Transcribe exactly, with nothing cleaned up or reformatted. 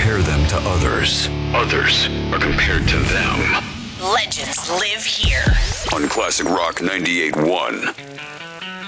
compare them to others. Others are compared to them. Legends live here. On Classic Rock ninety-eight point one.